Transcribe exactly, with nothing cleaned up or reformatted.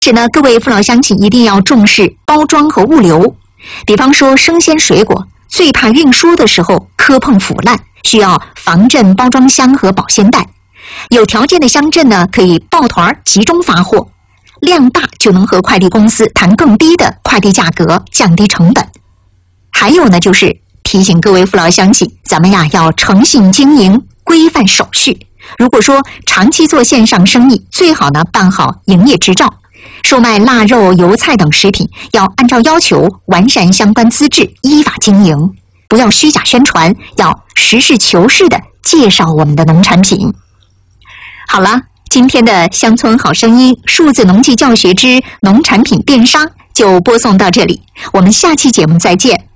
是呢，各位父老乡亲一定要重视包装和物流。比方说生鲜水果，最怕运输的时候磕碰腐烂，需要防震包装箱和保鲜袋。有条件的乡镇呢，可以抱团集中发货，量大就能和快递公司谈更低的快递价格，降低成本。还有呢，就是提醒各位父老乡亲，咱们呀要诚信经营，规范手续。如果说长期做线上生意，最好呢办好营业执照。售卖腊肉、油菜等食品，要按照要求完善相关资质，依法经营，不要虚假宣传，要实事求是的介绍我们的农产品。好了，今天的乡村好声音数字农技教学之农产品电商就播送到这里，我们下期节目再见。